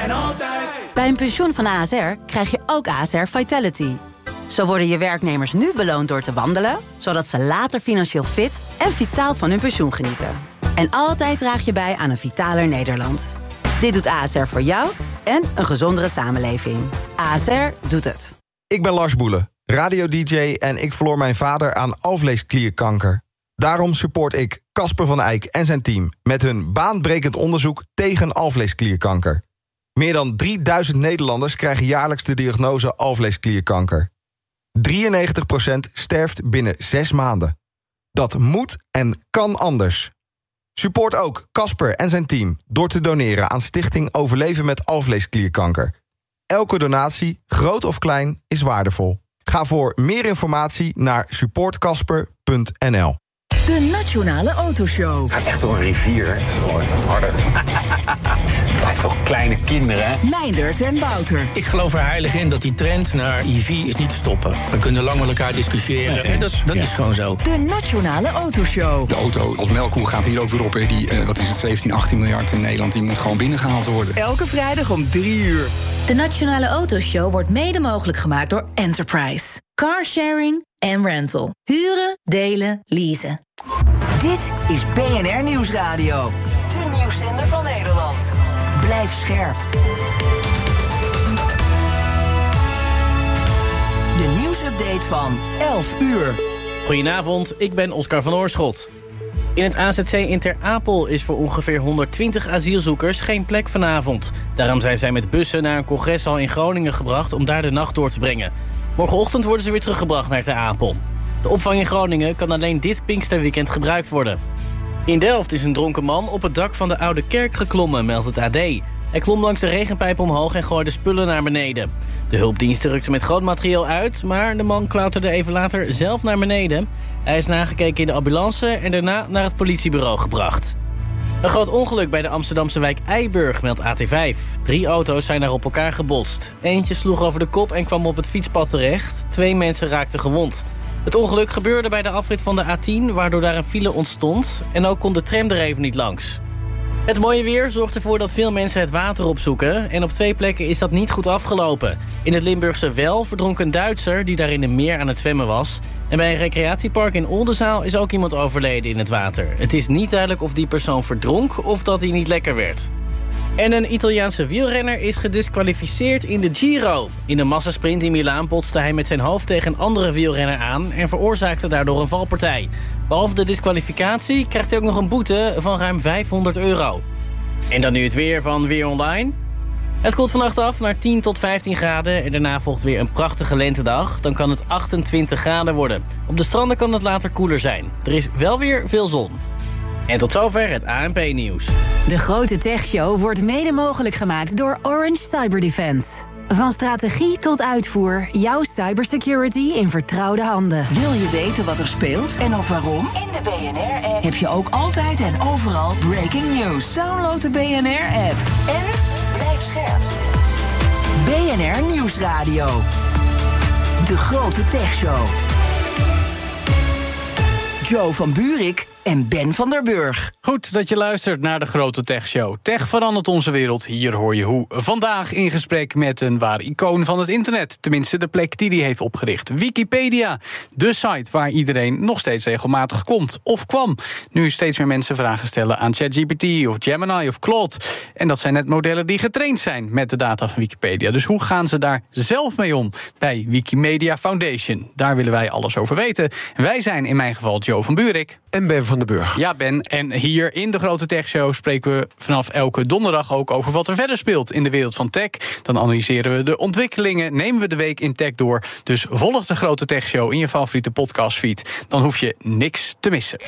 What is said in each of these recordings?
en altijd. Bij een pensioen van ASR krijg je ook ASR Vitality. Zo worden je werknemers nu beloond door te wandelen, zodat ze later financieel fit en vitaal van hun pensioen genieten. En altijd draag je bij aan een vitaler Nederland. Dit doet ASR voor jou en een gezondere samenleving. ASR doet het. Ik ben Lars Boelen, radio-dj en ik verloor mijn vader aan alvleesklierkanker. Daarom support ik Casper van Eyck en zijn team met hun baanbrekend onderzoek tegen alvleesklierkanker. Meer dan 3000 Nederlanders krijgen jaarlijks de diagnose alvleesklierkanker. 93% sterft binnen 6 maanden. Dat moet en kan anders. Support ook Casper en zijn team door te doneren aan Stichting Overleven met alvleesklierkanker. Elke donatie, groot of klein, is waardevol. Ga voor meer informatie naar supportcasper.nl. De Nationale Autoshow. Gaat echt door een rivier. Gewoon harder. Blijft toch kleine kinderen, hè? Meindert en Wouter. Ik geloof er heilig in dat die trend naar EV is niet te stoppen. We kunnen lang met elkaar discussiëren. En dat is gewoon zo. De Nationale Autoshow. De auto als melkkoe gaat hier ook weer op. Die, wat is het, 17, 18 miljard in Nederland. Die moet gewoon binnengehaald worden. Elke vrijdag om 3 uur. De Nationale Autoshow wordt mede mogelijk gemaakt door Enterprise. Carsharing en rental. Huren, delen, leasen. Dit is BNR Nieuwsradio. De nieuwszender van Nederland. Blijf scherp. De nieuwsupdate van 11 uur. Goedenavond, ik ben Oscar van Oorschot. In het AZC in Ter Apel is voor ongeveer 120 asielzoekers geen plek vanavond. Daarom zijn zij met bussen naar een congreshal in Groningen gebracht om daar de nacht door te brengen. Morgenochtend worden ze weer teruggebracht naar Ter Apel. De opvang in Groningen kan alleen dit Pinksterweekend gebruikt worden. In Delft is een dronken man op het dak van de Oude Kerk geklommen, meldt het AD. Hij klom langs de regenpijp omhoog en gooide spullen naar beneden. De hulpdiensten rukten met groot materieel uit, maar de man klauterde even later zelf naar beneden. Hij is nagekeken in de ambulance en daarna naar het politiebureau gebracht. Een groot ongeluk bij de Amsterdamse wijk Eiburg, meldt AT5. 3 auto's zijn daar op elkaar gebotst. Eentje sloeg over de kop en kwam op het fietspad terecht. 2 mensen raakten gewond. Het ongeluk gebeurde bij de afrit van de A10, waardoor daar een file ontstond. En ook kon de tram er even niet langs. Het mooie weer zorgt ervoor dat veel mensen het water opzoeken. En op 2 plekken is dat niet goed afgelopen. In het Limburgse Wel verdronk een Duitser die daar in een meer aan het zwemmen was. En bij een recreatiepark in Oldenzaal is ook iemand overleden in het water. Het is niet duidelijk of die persoon verdronk of dat hij niet lekker werd. En een Italiaanse wielrenner is gediskwalificeerd in de Giro. In een massasprint in Milaan botste hij met zijn hoofd tegen een andere wielrenner aan en veroorzaakte daardoor een valpartij. Behalve de diskwalificatie krijgt hij ook nog een boete van ruim €500. En dan nu het weer van Weer Online. Het koelt vannacht af naar 10 tot 15 graden en daarna volgt weer een prachtige lentedag. Dan kan het 28 graden worden. Op de stranden kan het later koeler zijn. Er is wel weer veel zon. En tot zover het ANP-nieuws. De Grote Techshow wordt mede mogelijk gemaakt door Orange Cyberdefense. Van strategie tot uitvoer, jouw cybersecurity in vertrouwde handen. Wil je weten wat er speelt en ook waarom? In de BNR-app heb je ook altijd en overal breaking news. Download de BNR-app en blijf scherp. BNR Nieuwsradio. De Grote Techshow. Joe van Buurik en Ben van der Burg. Goed dat je luistert naar de Grote Techshow. Tech verandert onze wereld, hier hoor je hoe. Vandaag in gesprek met een waar icoon van het internet. Tenminste de plek die hij heeft opgericht. Wikipedia, de site waar iedereen nog steeds regelmatig komt of kwam. Nu steeds meer mensen vragen stellen aan ChatGPT of Gemini of Claude. En dat zijn net modellen die getraind zijn met de data van Wikipedia. Dus hoe gaan ze daar zelf mee om bij Wikimedia Foundation? Daar willen wij alles over weten. Wij zijn in mijn geval Joe van Buurik. En Ben van der Burg. Ja, Ben. En hier in de Grote Techshow spreken we vanaf elke donderdag ook over wat er verder speelt in de wereld van tech. Dan analyseren we de ontwikkelingen, nemen we de week in tech door. Dus volg de Grote Techshow in je favoriete podcastfeed. Dan hoef je niks te missen.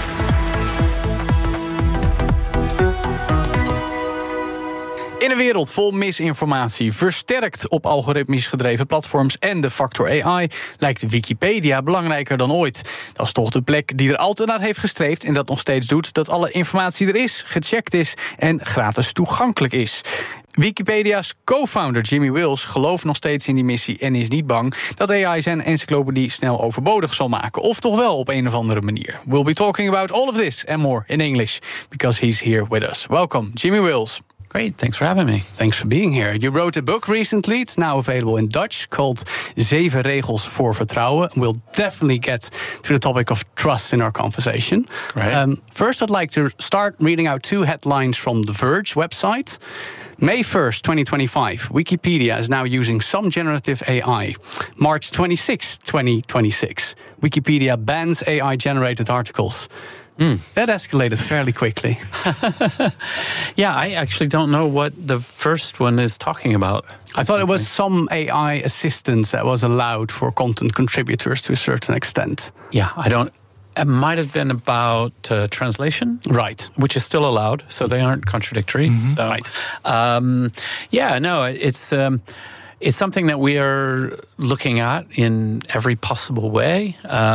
In een wereld vol misinformatie, versterkt op algoritmisch gedreven platforms en de factor AI, lijkt Wikipedia belangrijker dan ooit. Dat is toch de plek die er altijd naar heeft gestreefd en dat nog steeds doet, dat alle informatie er is, gecheckt is en gratis toegankelijk is. Wikipedia's co-founder Jimmy Wales gelooft nog steeds in die missie en is niet bang dat AI zijn encyclopedie snel overbodig zal maken. Of toch wel op een of andere manier. We'll be talking about all of this and more in English, because he's here with us. Welcome, Jimmy Wales. Great, thanks for having me. Thanks for being here. You wrote a book recently. It's now available in Dutch, called 7 Regels voor Vertrouwen. We'll definitely get to the topic of trust in our conversation. Right. First, I'd like to start reading out 2 headlines from The Verge website. May 1st, 2025, Wikipedia is now using some generative AI. March 26th, 2026, Wikipedia bans AI-generated articles. That escalated fairly quickly. Yeah, I actually don't know what the first one is talking about. I thought it was some AI assistance that was allowed for content contributors to a certain extent. Yeah, I don't... It might have been about translation, right? Which is still allowed, so they aren't contradictory. Mm-hmm. So, right? It's something that we are looking at in every possible way.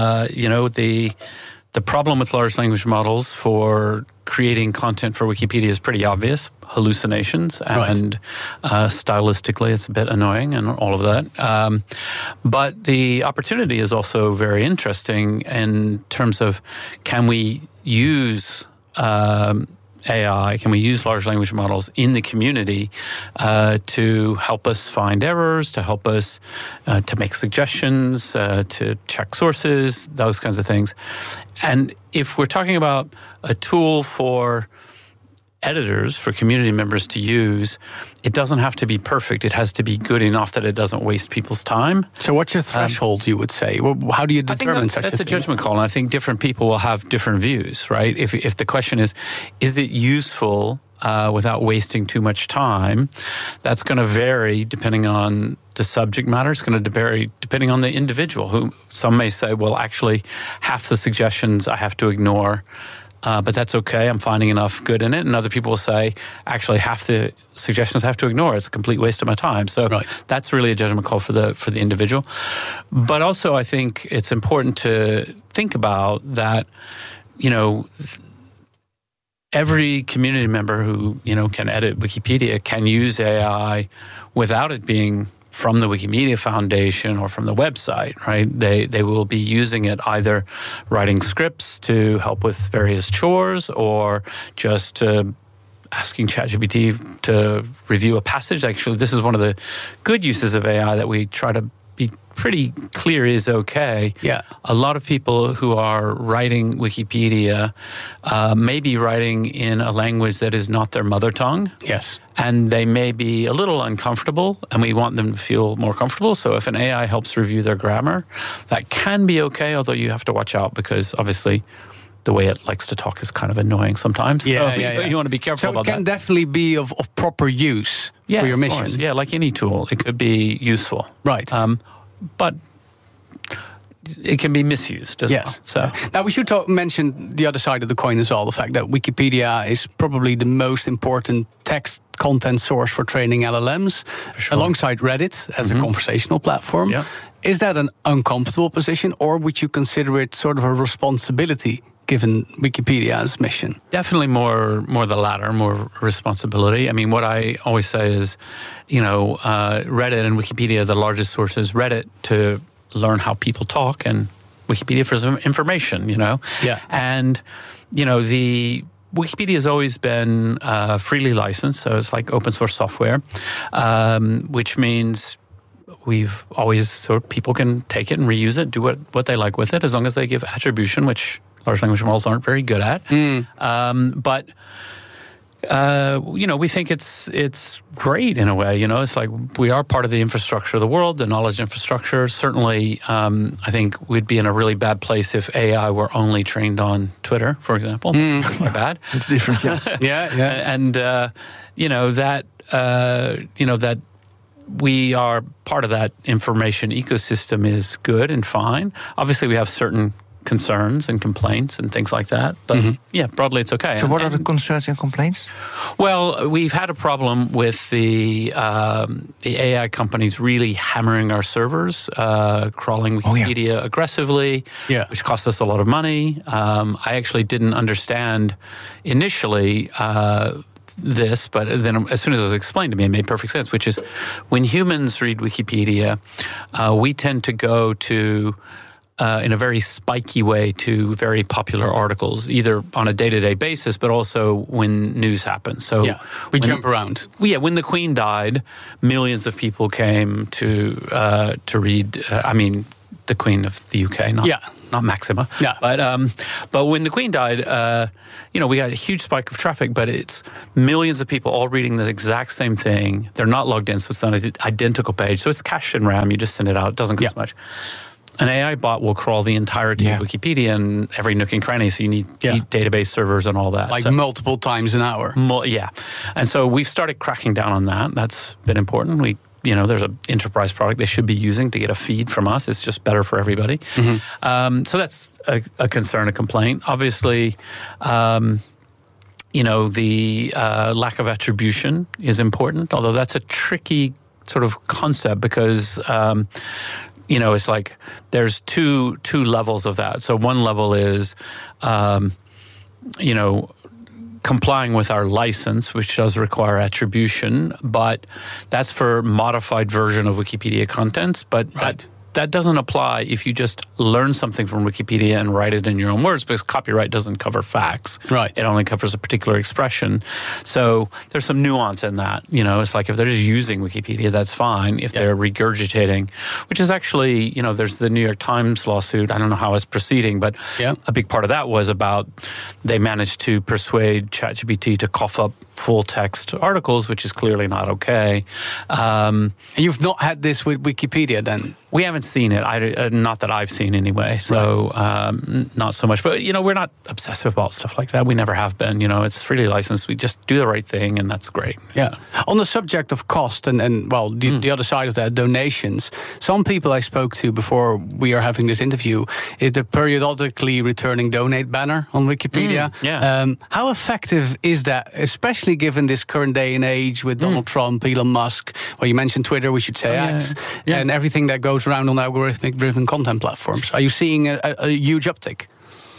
The problem with large language models for creating content for Wikipedia is pretty obvious. Hallucinations, and stylistically it's a bit annoying and all of that. But the opportunity is also very interesting in terms of, can we use AI, can we use large language models in the community to help us find errors, to help us to make suggestions, to check sources, those kinds of things. And if we're talking about a tool for editors, for community members to use, it doesn't have to be perfect. It has to be good enough that it doesn't waste people's time. So what's your threshold, you would say? How do you determine such a thing? That's a judgment call, and I think different people will have different views, right? If the question is it useful without wasting too much time, that's going to vary depending on the subject matter. It's going to vary depending on the individual. Who some may say, well, actually, half the suggestions I have to ignore, but that's okay, I'm finding enough good in it. And other people will say, actually, half the suggestions I have to ignore. It's a complete waste of my time. So that's really a judgment call for the individual. But also, I think it's important to think about that, every community member who, can edit Wikipedia can use AI without it being from the Wikimedia Foundation or from the website, right? They will be using it either writing scripts to help with various chores, or just asking ChatGPT to review a passage. Actually, this is one of the good uses of AI that we try to be pretty clear is okay. Yeah. A lot of people who are writing Wikipedia may be writing in a language that is not their mother tongue. Yes. And they may be a little uncomfortable, and we want them to feel more comfortable. So if an AI helps review their grammar, that can be okay, although you have to watch out, because obviously the way it likes to talk is kind of annoying sometimes. Yeah, so you want to be careful about that. So it can definitely be of proper use for your mission. Course. Yeah, like any tool, it could be useful. Right. But it can be misused as well. So now we should mention the other side of the coin as well, the fact that Wikipedia is probably the most important text content source for training LLMs, alongside Reddit as a conversational platform. Yeah. Is that an uncomfortable position, or would you consider it sort of a responsibility given Wikipedia's mission? Definitely more the latter, more responsibility. I mean, what I always say is, Reddit and Wikipedia are the largest sources. Reddit to learn how people talk, and Wikipedia for some information, Yeah. And, the Wikipedia has always been freely licensed, so it's like open source software, which means we've always people can take it and reuse it, do what they like with it, as long as they give attribution, which large language models aren't very good at. But we think it's great in a way. It's like we are part of the infrastructure of the world, the knowledge infrastructure. Certainly, I think we'd be in a really bad place if AI were only trained on Twitter, for example. That's not bad. It's different, yeah. And that we are part of that information ecosystem is good and fine. Obviously, we have certain concerns and complaints and things like that. But broadly it's okay. So what are the concerns and complaints? Well, we've had a problem with the AI companies really hammering our servers, crawling Wikipedia aggressively, which costs us a lot of money. I actually didn't understand initially this, but then as soon as it was explained to me, it made perfect sense, which is when humans read Wikipedia, we tend to go to in a very spiky way to very popular articles, either on a day-to-day basis, but also when news happens. So we jump around. When the Queen died, millions of people came to read. The Queen of the UK, not Maxima. Yeah. But when the Queen died, we got a huge spike of traffic, but it's millions of people all reading the exact same thing. They're not logged in, so it's not an identical page. So it's cached in RAM. You just send it out. It doesn't cost much. An AI bot will crawl the entirety of Wikipedia and every nook and cranny, so you need database servers and all that. Like multiple times an hour. And so we've started cracking down on that. That's been important. There's an enterprise product they should be using to get a feed from us. It's just better for everybody. Mm-hmm. So that's a concern, a complaint. Obviously, the lack of attribution is important, although that's a tricky sort of concept because... it's like there's two levels of that. So one level is, complying with our license, which does require attribution, but that's for modified version of Wikipedia contents. But that doesn't apply if you just learn something from Wikipedia and write it in your own words, because copyright doesn't cover facts. Right. It only covers a particular expression. So there's some nuance in that. It's like if they're just using Wikipedia, that's fine. If they're regurgitating, which is actually, there's the New York Times lawsuit. I don't know how it's proceeding, but a big part of that was about they managed to persuade ChatGPT to cough up full text articles, which is clearly not okay. And you've not had this with Wikipedia then? We haven't seen it, not that I've seen anyway, so not so much. But, we're not obsessive about stuff like that. We never have been. It's freely licensed. We just do the right thing, and that's great. Yeah. On the subject of cost and the other side of that, donations, some people I spoke to before we are having this interview is the periodically returning donate banner on Wikipedia. How effective is that, especially given this current day and age with Donald Trump, Elon Musk, you mentioned Twitter, we should say X, and everything that goes around on algorithmic-driven content platforms? Are you seeing a huge uptick?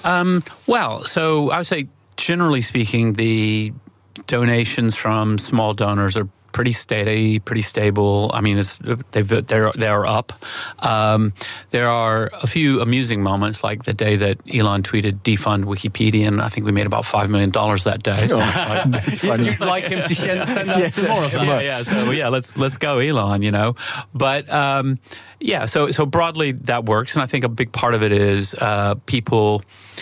So I would say, generally speaking, the donations from small donors are pretty steady, pretty stable. I mean, they're up. There are a few amusing moments, like the day that Elon tweeted defund Wikipedia, and I think we made about $5 million that day. So you'd like him to send out some more of that? So let's go, Elon. But so broadly that works, and I think a big part of it is people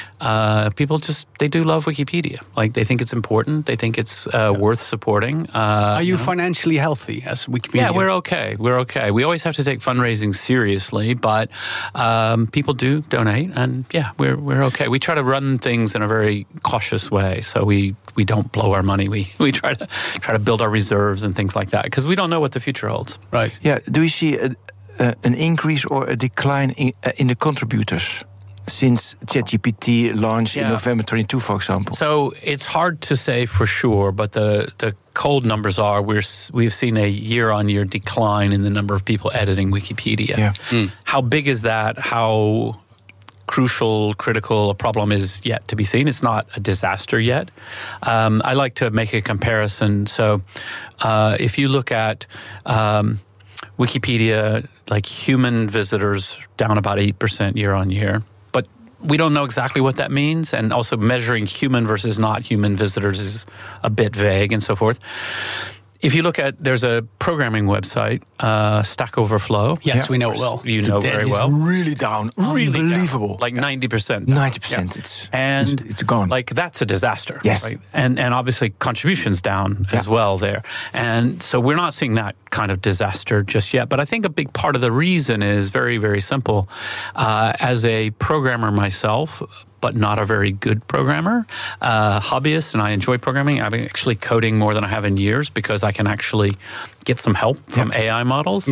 just, they do love Wikipedia. Like, they think it's important. They think it's worth supporting. Are you financially healthy as Wikipedia? Yeah, we're okay. We always have to take fundraising seriously, but people do donate, and we're okay. We try to run things in a very cautious way, so we don't blow our money. We try to build our reserves and things like that, because we don't know what the future holds. Right. Yeah. Do you see an increase or a decline in the contributors since ChatGPT launched in November 22, for example? So it's hard to say for sure, but the cold numbers are we've seen a year-on-year decline in the number of people editing Wikipedia. Yeah. How big is that? How critical a problem is yet to be seen. It's not a disaster yet. I like to make a comparison. So if you look at Wikipedia, like human visitors down about 8% year on year. But we don't know exactly what that means. And also measuring human versus not human visitors is a bit vague and so forth. If you look at, there's a programming website, Stack Overflow. Yes, we know it well. You know very well. It's really down. Unbelievable. Down, like 90%. 90%. Yeah. It's gone. Like, that's a disaster. Yes. Right? And obviously contributions down as well there. And so we're not seeing that kind of disaster just yet. But I think a big part of the reason is very, very simple. As a programmer myself, but not a very good programmer, hobbyist, and I enjoy programming. I've been actually coding more than I have in years because I can actually get some help from AI models.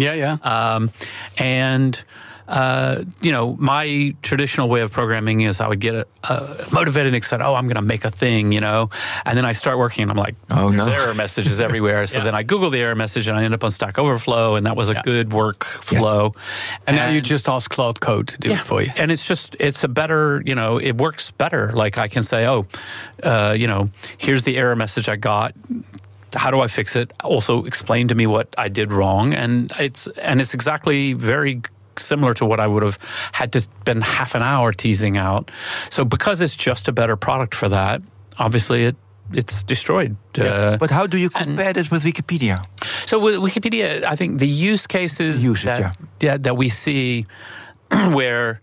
My traditional way of programming is I would get motivated and excited. I'm going to make a thing, and then I start working and I'm like, there's error messages everywhere. So then I Google the error message and I end up on Stack Overflow, and that was a good workflow. And now you just ask Claude Code to do it for you. And it's a better, it works better. Like, I can say, here's the error message I got. How do I fix it? Also explain to me what I did wrong. And it's exactly very similar to what I would have had to spend half an hour teasing out. So because it's just a better product for that, obviously it's destroyed. But how do you compare this with Wikipedia? So with Wikipedia, I think the use cases that we see where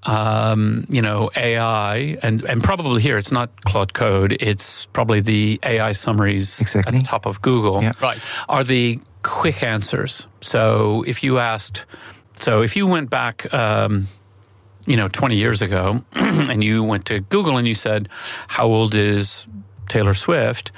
AI and probably here it's not Claude Code, it's probably the AI summaries at the top of Google, are the quick answers. So if you went back 20 years ago and you went to Google and you said, how old is Taylor Swift?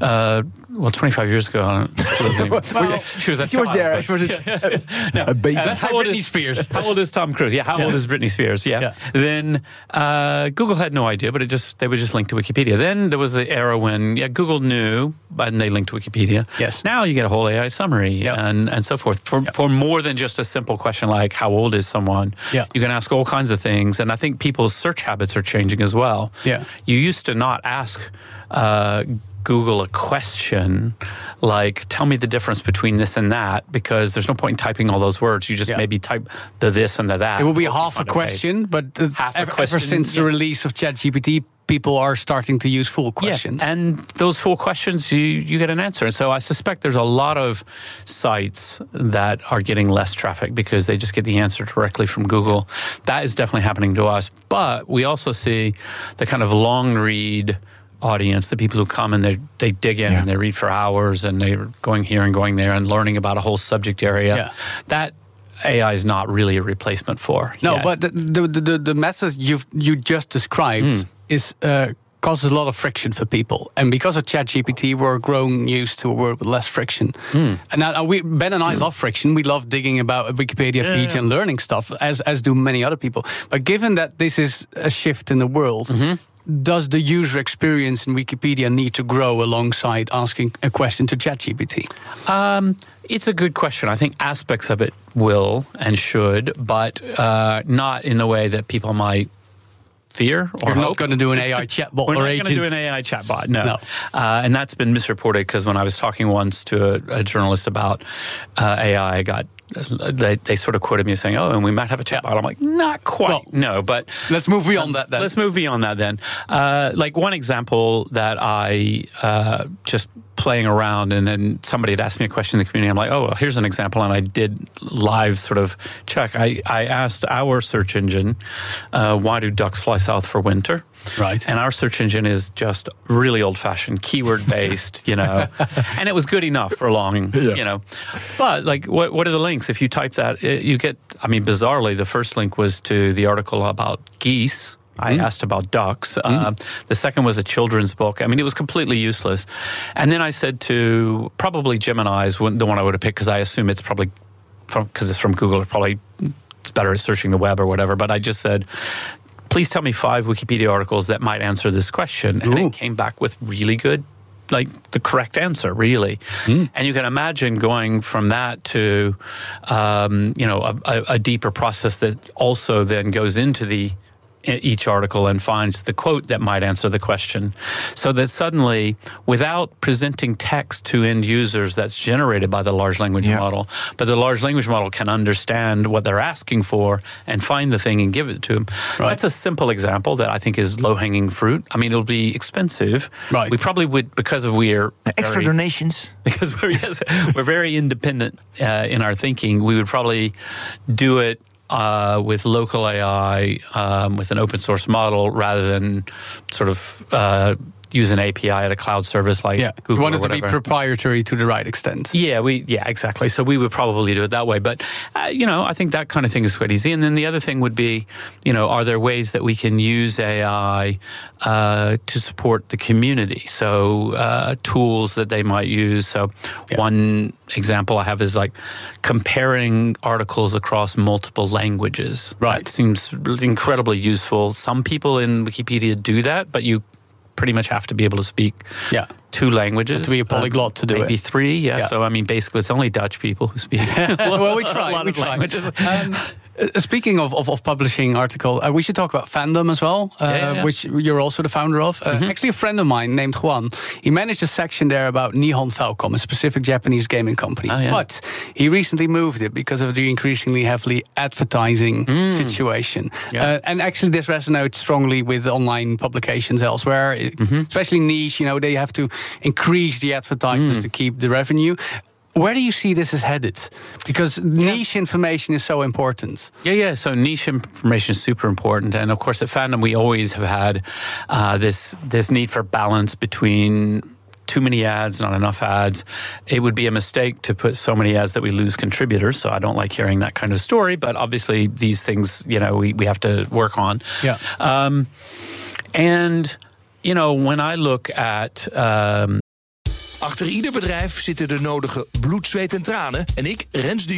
25 years ago, she was there. She was a baby. How old is Spears? How old is Tom Cruise? Yeah, how old is Britney Spears? Yeah. Then Google had no idea, but they would just link to Wikipedia. Then there was the era when Google knew, and they linked to Wikipedia. Yes. Now you get a whole AI summary and so forth for more than just a simple question like how old is someone. Yeah. You can ask all kinds of things, and I think people's search habits are changing as well. Yeah. You used to not ask Google a question like, tell me the difference between this and that, because there's no point in typing all those words. You just maybe type the this and the that. It will be half a question, but ever since the release of ChatGPT, people are starting to use full questions. Yeah, and those full questions, you get an answer. And so I suspect there's a lot of sites that are getting less traffic because they just get the answer directly from Google. That is definitely happening to us. But we also see the kind of long read audience, the people who come and they dig in and they read for hours and they're going here and going there and learning about a whole subject area. Yeah. That AI is not really a replacement for. No, yet. but the method you just described is causes a lot of friction for people. And because of ChatGPT, we're growing used to a world with less friction. And now Ben and I love friction. We love digging about a Wikipedia page and learning stuff, as do many other people. But given that this is a shift in the world, does the user experience in Wikipedia need to grow alongside asking a question to ChatGPT? It's a good question. I think aspects of it will and should, but not in the way that people might fear or You're hope. not going to do an AI chatbot We're or not going to do an AI chatbot, no. And that's been misreported because when I was talking once to a journalist about AI, I got they sort of quoted me saying, "Oh, and we might have a chatbot." I'm like, not quite, no. But let's move beyond that. Then let's move beyond that. Then, like one example that I just playing around, and then somebody had asked me a question in the community. I'm like, oh, well, here's an example, and I did live sort of check. I asked our search engine, why do ducks fly south for winter? Right. And our search engine is just really old-fashioned, keyword-based, and it was good enough for long, But, like, what are the links? If you type that, you get, bizarrely, the first link was to the article about geese. I asked about ducks. The second was a children's book. It was completely useless. And then I said to, probably Gemini is the one I would have picked, because I assume it's probably, because it's from Google, it's better at searching the web or whatever. But I just said, please tell me 5 Wikipedia articles that might answer this question. And it came back with really good, like the correct answer, really. And you can imagine going from that to, a deeper process that also then goes into each article and finds the quote that might answer the question. So that suddenly, without presenting text to end users that's generated by the large language model, but the large language model can understand what they're asking for and find the thing and give it to them. Right. That's a simple example that I think is low-hanging fruit. It'll be expensive. Right. We probably would, because we're extra donations. Because we're very independent in our thinking, we would probably do it with local AI, with an open source model, rather than sort of use an API at a cloud service like Google. You want it to be proprietary to the right extent. Yeah, exactly. So we would probably do it that way. But, I think that kind of thing is quite easy. And then the other thing would be, are there ways that we can use AI to support the community? So tools that they might use. So one example I have is like comparing articles across multiple languages. Right. It seems incredibly useful. Some people in Wikipedia do that, but you pretty much have to be able to speak 2 languages. You have to be a polyglot to do maybe it. 3, So, basically, it's only Dutch people who speak well, we try. a lot of languages. Speaking of publishing article, we should talk about fandom as well, which you're also the founder of. Actually, a friend of mine named Juan, he managed a section there about Nihon Falcom, a specific Japanese gaming company. But he recently moved it because of the increasingly heavily advertising situation. And actually, this resonates strongly with online publications elsewhere, especially niche. They have to increase the advertisements to keep the revenue. Where do you see this is headed? Because niche information is so important. So niche information is super important. And of course, at Fandom, we always have had this need for balance between too many ads, not enough ads. It would be a mistake to put so many ads that we lose contributors. So I don't like hearing that kind of story. But obviously, these things, we have to work on. And, when I look at... Achter ieder bedrijf zitten de nodige bloed, zweet en tranen. En ik, Rens de